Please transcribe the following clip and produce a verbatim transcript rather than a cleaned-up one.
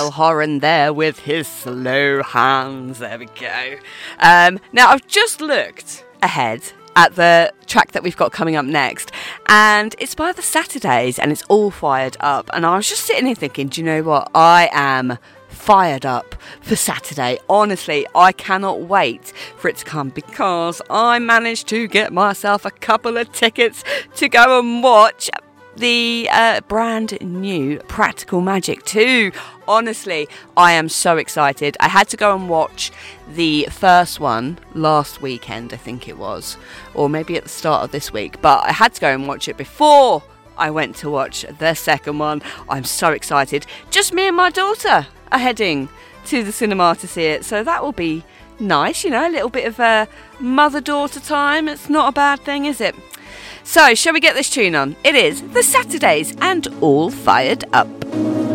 Niall Horan there with his slow hands. There we go. Um, now, I've just looked ahead at the track that we've got coming up next, and it's by the Saturdays, and it's All Fired Up. And I was just sitting here thinking, do you know what? I am fired up for Saturday. Honestly, I cannot wait for it to come, because I managed to get myself a couple of tickets to go and watch the uh, brand new Practical Magic two. Honestly, I am so excited. I had to go and watch the first one last weekend, I think it was, or maybe at the start of this week, but I had to go and watch it before I went to watch the second one. I'm so excited. Just me and my daughter are heading to the cinema to see it, so that will be nice, you know, a little bit of a mother-daughter time. It's not a bad thing, is it? So, shall we get this tune on? It is the Saturdays and All Fired Up.